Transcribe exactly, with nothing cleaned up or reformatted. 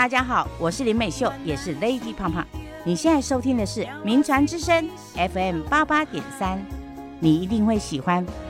大家好，我是林美秀，也是 Lady 胖胖。你现在收听的是民传之声 F M 八八点三，你一定会喜欢